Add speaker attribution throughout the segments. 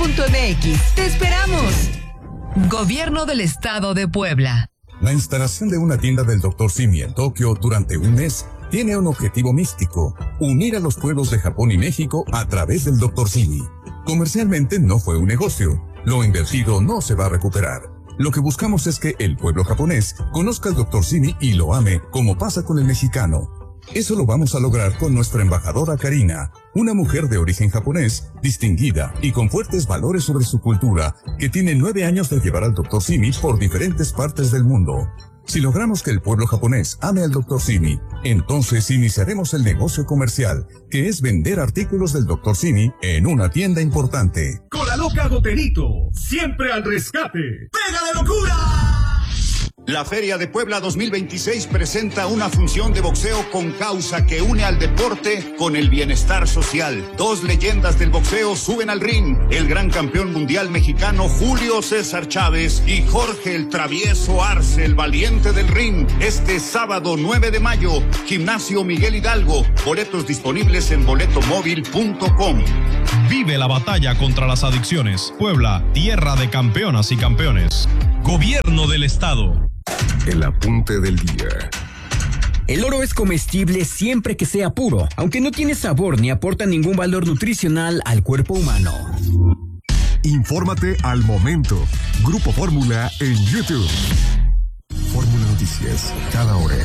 Speaker 1: puebla.mx. ¡Te esperamos! Gobierno del Estado de Puebla.
Speaker 2: La instalación de una tienda del Dr. Simi en Tokio durante un mes tiene un objetivo místico: unir a los pueblos de Japón y México a través del Dr. Simi. Comercialmente no fue un negocio. Lo invertido no se va a recuperar. Lo que buscamos es que el pueblo japonés conozca al Dr. Simi y lo ame, como pasa con el mexicano. Eso lo vamos a lograr con nuestra embajadora Karina, una mujer de origen japonés, distinguida y con fuertes valores sobre su cultura, que tiene 9 años de llevar al Dr. Simi por diferentes partes del mundo. Si logramos que el pueblo japonés ame al Dr. Simi, entonces iniciaremos el negocio comercial, que es vender artículos del Dr. Simi en una tienda importante.
Speaker 3: Con la loca Goterito, siempre al rescate. ¡Pega de locura!
Speaker 4: La Feria de Puebla 2026 presenta una función de boxeo con causa que une al deporte con el bienestar social. 2 leyendas del boxeo suben al ring: el gran campeón mundial mexicano Julio César Chávez y Jorge el Travieso Arce, el valiente del ring. Este sábado 9 de mayo, Gimnasio Miguel Hidalgo. Boletos disponibles en boletomóvil.com.
Speaker 5: Vive la batalla contra las adicciones. Puebla, tierra de campeonas y campeones. Gobierno del Estado.
Speaker 6: El apunte del día.
Speaker 7: El oro es comestible siempre que sea puro, aunque no tiene sabor ni aporta ningún valor nutricional al cuerpo humano.
Speaker 6: Infórmate al momento. Grupo Fórmula en YouTube. Fórmula Noticias, cada hora.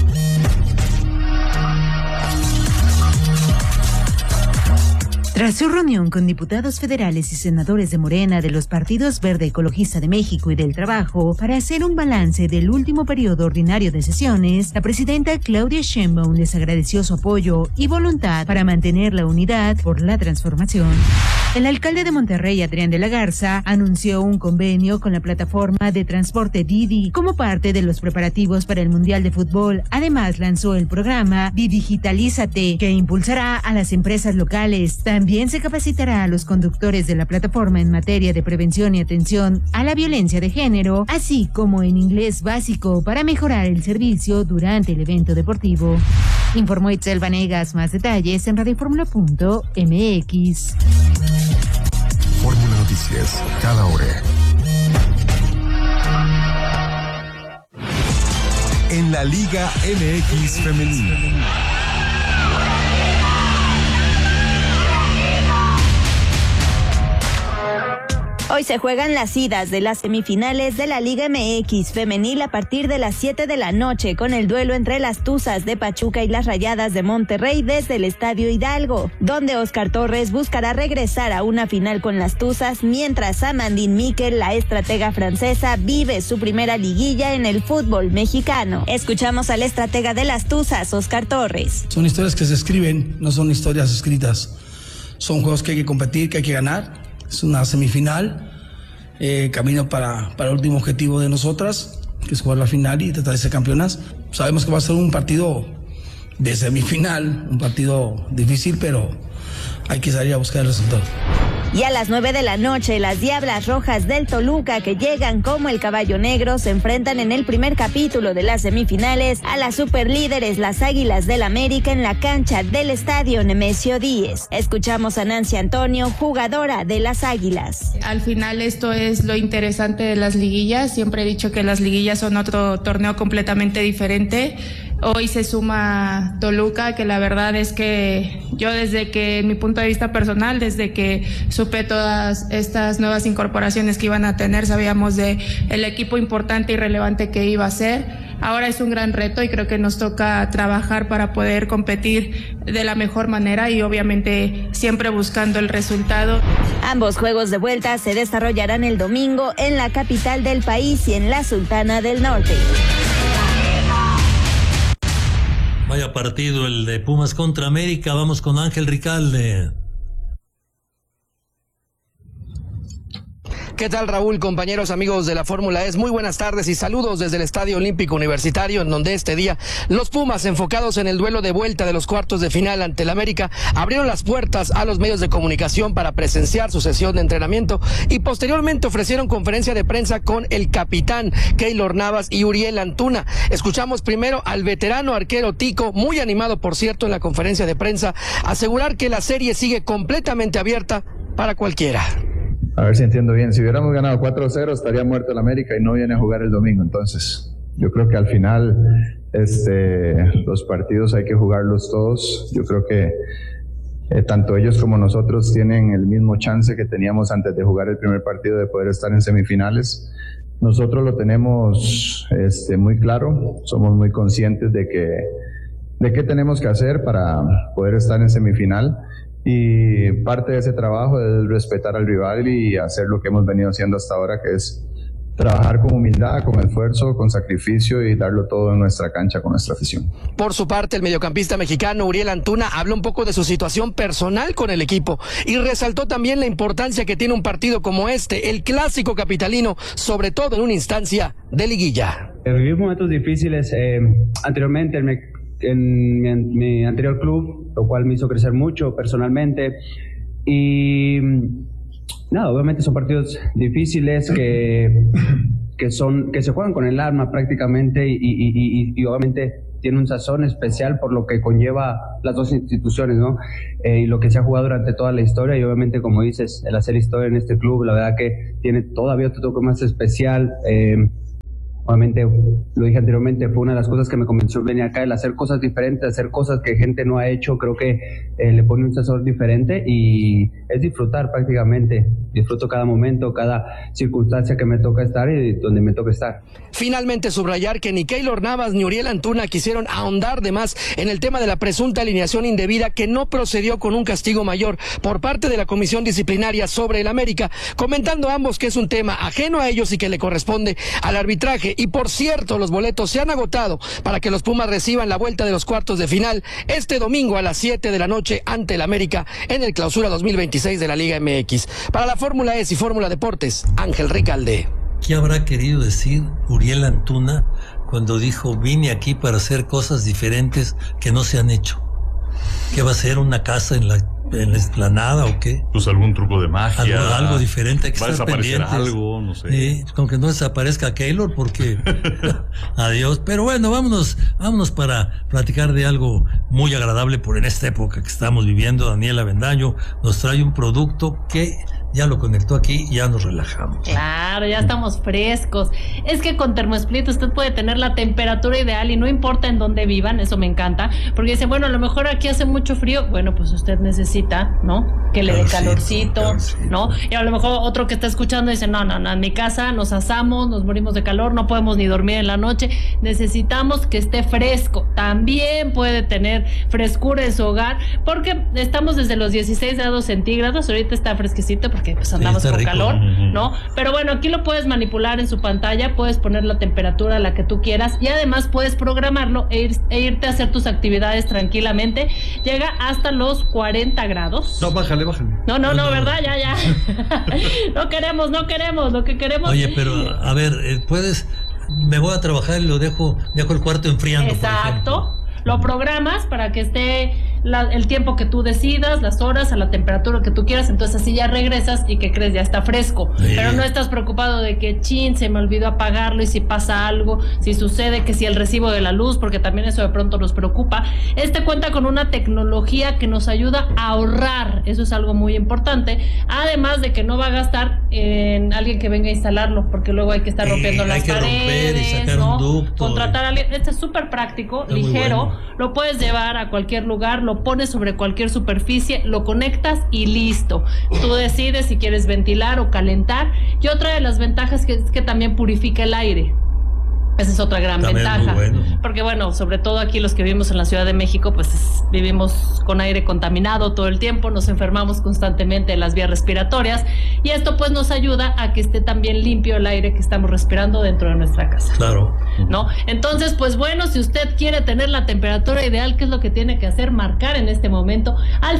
Speaker 8: Tras su reunión con diputados federales y senadores de Morena de los partidos Verde Ecologista de México y del Trabajo para hacer un balance del último periodo ordinario de sesiones, la presidenta Claudia Sheinbaum les agradeció su apoyo y voluntad para mantener la unidad por la transformación. El alcalde de Monterrey, Adrián de la Garza, anunció un convenio con la plataforma de transporte Didi como parte de los preparativos para el Mundial de Fútbol. Además, lanzó el programa Digitalízate, que impulsará a las empresas locales. También se capacitará a los conductores de la plataforma en materia de prevención y atención a la violencia de género, así como en inglés básico para mejorar el servicio durante el evento deportivo. Informó Itzel Vanegas. Más detalles en radioformula.mx.
Speaker 6: Fórmula Noticias, cada hora. En la Liga MX Femenina.
Speaker 9: Hoy se juegan las idas de las semifinales de la Liga MX Femenil a partir de las 7 de la noche con el duelo entre las Tuzas de Pachuca y las Rayadas de Monterrey desde el Estadio Hidalgo, donde Oscar Torres buscará regresar a una final con las Tuzas, mientras Amandine Miquel, la estratega francesa, vive su primera liguilla en el fútbol mexicano. Escuchamos al estratega de las Tuzas, Oscar Torres.
Speaker 10: Son historias que se escriben, no son historias escritas. Son juegos que hay que competir, que hay que ganar. Es una semifinal, camino para el último objetivo de nosotras, que es jugar la final y tratar de ser campeonas. Sabemos que va a ser un partido de semifinal, un partido difícil, pero hay que salir a buscar el resultado.
Speaker 9: Y a las 9 de la noche, las Diablas Rojas del Toluca, que llegan como el caballo negro, se enfrentan en el primer capítulo de las semifinales a las superlíderes, las Águilas del América, en la cancha del Estadio Nemesio 10. Escuchamos a Nancy Antonio, jugadora de las Águilas.
Speaker 11: Al final esto es lo interesante de las liguillas. Siempre he dicho que las liguillas son otro torneo completamente diferente. Hoy se suma Toluca, que la verdad es que yo desde que, en mi punto de vista personal, desde que supe todas estas nuevas incorporaciones que iban a tener, sabíamos de el equipo importante y relevante que iba a ser. Ahora es un gran reto y creo que nos toca trabajar para poder competir de la mejor manera y obviamente siempre buscando el resultado.
Speaker 9: Ambos juegos de vuelta se desarrollarán el domingo en la capital del país y en la Sultana del Norte.
Speaker 12: Vaya partido el de Pumas contra América. Vamos con Ángel Ricalde.
Speaker 13: ¿Qué tal, Raúl? Compañeros, amigos de la Fórmula E, muy buenas tardes y saludos desde el Estadio Olímpico Universitario, en donde este día los Pumas, enfocados en el duelo de vuelta de los cuartos de final ante el América, abrieron las puertas a los medios de comunicación para presenciar su sesión de entrenamiento y posteriormente ofrecieron conferencia de prensa con el capitán Keylor Navas y Uriel Antuna. Escuchamos primero al veterano arquero Tico, muy animado por cierto en la conferencia de prensa, asegurar que la serie sigue completamente abierta para cualquiera.
Speaker 14: A ver si entiendo bien. Si hubiéramos ganado 4-0 estaría muerto el América y no viene a jugar el domingo. Entonces, yo creo que al final los partidos hay que jugarlos todos. Yo creo que tanto ellos como nosotros tienen el mismo chance que teníamos antes de jugar el primer partido de poder estar en semifinales. Nosotros lo tenemos muy claro. Somos muy conscientes de qué tenemos que hacer para poder estar en semifinal. Y parte de ese trabajo es respetar al rival y hacer lo que hemos venido haciendo hasta ahora, que es trabajar con humildad, con esfuerzo, con sacrificio y darlo todo en nuestra cancha con nuestra afición.
Speaker 13: Por su parte, el mediocampista mexicano Uriel Antuna habló un poco de su situación personal con el equipo y resaltó también la importancia que tiene un partido como este, el clásico capitalino, sobre todo en una instancia de liguilla.
Speaker 15: Viví momentos difíciles anteriormente en mi anterior club, lo cual me hizo crecer mucho personalmente y nada, obviamente son partidos difíciles que se juegan con el alma prácticamente y obviamente tiene un sazón especial por lo que conlleva las dos instituciones, ¿no? Y lo que se ha jugado durante toda la historia y obviamente, como dices, el hacer historia en este club, la verdad que tiene todavía otro toque más especial. Obviamente, lo dije anteriormente, fue una de las cosas que me convenció venir acá, el hacer cosas diferentes, hacer cosas que gente no ha hecho. Creo que le pone un sazón diferente y es disfrutar prácticamente. Disfruto cada momento, cada circunstancia que me toca estar y donde me toca estar.
Speaker 13: Finalmente, subrayar que ni Keylor Navas ni Uriel Antuna quisieron ahondar de más en el tema de la presunta alineación indebida que no procedió con un castigo mayor por parte de la Comisión Disciplinaria sobre el América, comentando ambos que es un tema ajeno a ellos y que le corresponde al arbitraje. Y por cierto, los boletos se han agotado para que los Pumas reciban la vuelta de los cuartos de final este domingo a las 7 de la noche ante el América en el Clausura 2026 de la Liga MX. Para la Fórmula S y Fórmula Deportes, Ángel Ricalde.
Speaker 12: ¿Qué habrá querido decir Uriel Antuna cuando dijo vine aquí para hacer cosas diferentes que no se han hecho? ¿Qué va a ser, una casa en la explanada o qué?
Speaker 16: Pues algún truco de magia.
Speaker 12: Algo diferente, hay que
Speaker 16: va a
Speaker 12: estar
Speaker 16: desaparecer
Speaker 12: pendientes.
Speaker 16: Algo, no sé.
Speaker 12: Con que no desaparezca Keylor, porque adiós. Pero bueno, vámonos para platicar de algo muy agradable en esta época que estamos viviendo. Daniela Avendaño nos trae un producto que ya lo conectó aquí y ya nos relajamos.
Speaker 17: Claro, ya estamos frescos. Es que con TermoSplit usted puede tener la temperatura ideal y no importa en dónde vivan, eso me encanta, porque dice, bueno, a lo mejor aquí hace mucho frío, bueno, pues usted necesita, ¿no? Que le dé calorcito, ¿no? Y a lo mejor otro que está escuchando dice, no, en mi casa nos asamos, nos morimos de calor, no podemos ni dormir en la noche, necesitamos que esté fresco. También puede tener frescura en su hogar, porque estamos desde los 16 grados centígrados, ahorita está fresquecito porque pues andamos con calor, ¿no? Pero bueno, aquí lo puedes manipular en su pantalla, puedes poner la temperatura a la que tú quieras y además puedes programarlo e irte a hacer tus actividades tranquilamente. Llega hasta los 40 grados.
Speaker 16: No, bájale.
Speaker 17: No, ¿verdad? Ya. No queremos, lo que queremos.
Speaker 12: Oye, pero a ver, me voy a trabajar y lo dejo el cuarto enfriando.
Speaker 17: Exacto. Lo programas para que esté el tiempo que tú decidas, las horas, a la temperatura que tú quieras, entonces así ya regresas y que crees ya está fresco, pero no estás preocupado de que se me olvidó apagarlo y si pasa algo, si sucede que si el recibo de la luz, porque también eso de pronto nos preocupa. Cuenta con una tecnología que nos ayuda a ahorrar, eso es algo muy importante, además de que no va a gastar en alguien que venga a instalarlo, porque luego hay que estar rompiendo las paredes,
Speaker 12: y sacar un ducto,
Speaker 17: contratar a alguien. Es súper práctico, ligero, lo puedes llevar a cualquier lugar, lo pones sobre cualquier superficie, lo conectas y listo. Tú decides si quieres ventilar o calentar. Y otra de las ventajas es que también purifica el aire. Esa es otra gran ventaja, porque bueno, sobre todo aquí los que vivimos en la Ciudad de México, pues vivimos con aire contaminado todo el tiempo, nos enfermamos constantemente de las vías respiratorias y esto pues nos ayuda a que esté también limpio el aire que estamos respirando dentro de nuestra casa.
Speaker 12: Claro.
Speaker 17: ¿No? Entonces, pues bueno, si usted quiere tener la temperatura ideal, ¿qué es lo que tiene que hacer? Marcar en este momento al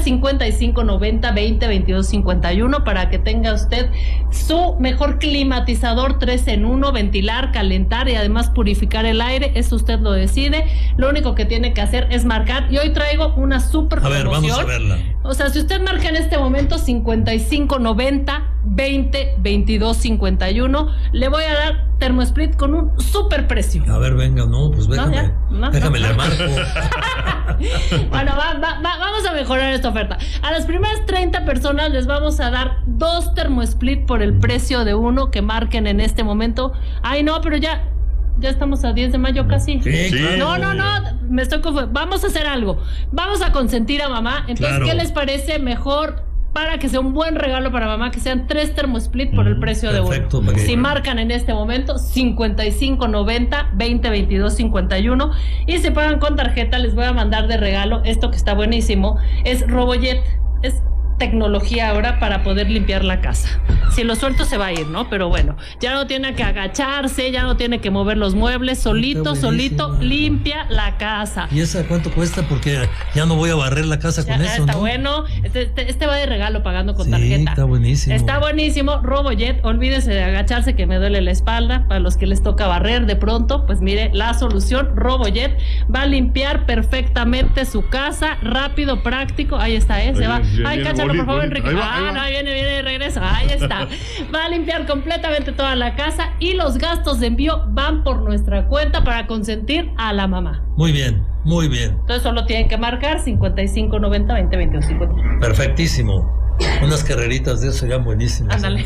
Speaker 17: 5590-20-22-51 para que tenga usted su mejor climatizador 3 en 1, ventilar, calentar y además más purificar el aire, eso usted lo decide. Lo único que tiene que hacer es marcar. Y hoy traigo una super promoción.
Speaker 12: A ver, vamos a verla.
Speaker 17: O sea, si usted marca en este momento 5590 20 22 51, le voy a dar TermoSplit con un super precio.
Speaker 12: A ver, venga, pues déjame. Déjame la marco.
Speaker 17: Bueno, vamos a mejorar esta oferta. A las primeras 30 personas les vamos a dar 2 TermoSplit por el precio de uno que marquen en este momento. Ay, no, pero ya estamos a 10 de mayo casi.
Speaker 12: Sí,
Speaker 17: claro. No, me estoy confundiendo. Vamos a hacer algo. Vamos a consentir a mamá. Entonces, claro. ¿Qué les parece mejor? Para que sea un buen regalo para mamá, que sean 3 TermoSplit por el precio de uno. Si marcan en este momento 5590 20 22 51 y se pagan con tarjeta, les voy a mandar de regalo esto que está buenísimo. Es RoboJet. Es tecnología ahora para poder limpiar la casa. Si lo suelto se va a ir, ¿no? Pero bueno, ya no tiene que agacharse, ya no tiene que mover los muebles, solito limpia la casa.
Speaker 12: ¿Y esa cuánto cuesta? Porque ya no voy a barrer la casa con eso, ¿no?
Speaker 17: Está bueno. Este va de regalo pagando con tarjeta.
Speaker 12: Está buenísimo.
Speaker 17: Está buenísimo. RoboJet, olvídese de agacharse que me duele la espalda. Para los que les toca barrer de pronto, pues mire, la solución, RoboJet va a limpiar perfectamente su casa, rápido, práctico. Ahí está, se va. Ay, cáchalo, por favor, Enrique. Ahí viene, regresa. Ahí está. Va a limpiar completamente toda la casa y los gastos de envío van por nuestra cuenta para consentir a la mamá.
Speaker 12: Muy bien.
Speaker 17: Entonces solo tienen que marcar 5590 20 22 50.
Speaker 12: Perfectísimo. Unas carreritas de eso serían buenísimas.
Speaker 17: Ándale.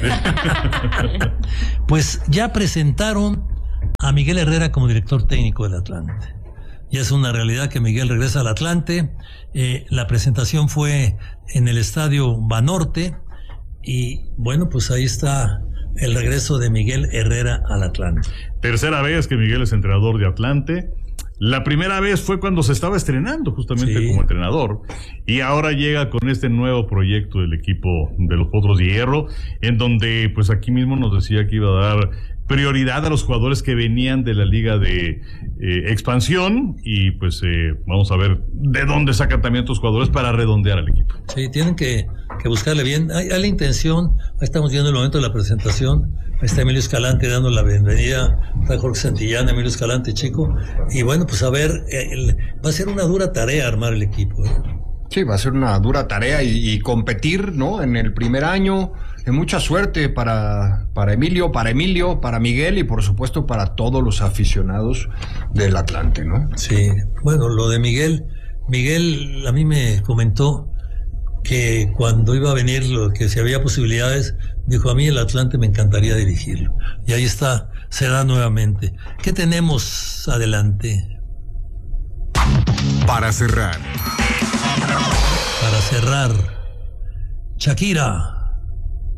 Speaker 12: Pues ya presentaron a Miguel Herrera como director técnico del Atlante. Ya es una realidad que Miguel regresa al Atlante. La presentación fue en el estadio Banorte. Y bueno, pues ahí está el regreso de Miguel Herrera al Atlante.
Speaker 16: Tercera vez que Miguel es entrenador de Atlante. La primera vez fue cuando se estaba estrenando justamente como entrenador. Y ahora llega con este nuevo proyecto del equipo de los Potros de Hierro, en donde pues aquí mismo nos decía que iba a dar prioridad a los jugadores que venían de la liga de expansión. Y pues vamos a ver de dónde sacan también estos jugadores para redondear al equipo.
Speaker 12: Sí, tienen que buscarle bien. Hay la intención, ahí estamos viendo el momento de la presentación. Ahí está Emilio Escalante dando la bienvenida, está Jorge Santillán, Emilio Escalante, chico. Y bueno, pues a ver, va a ser una dura tarea armar el equipo.
Speaker 18: Sí, va a ser una dura tarea y competir, ¿no? En el primer año. Mucha suerte para Emilio, para Miguel y por supuesto para todos los aficionados del Atlante, ¿no?
Speaker 12: Sí, bueno, lo de Miguel a mí me comentó que cuando iba a venir, que si había posibilidades, dijo: a mí el Atlante me encantaría dirigirlo. Y ahí está, se da nuevamente. ¿Qué tenemos adelante?
Speaker 6: Para cerrar,
Speaker 12: Shakira.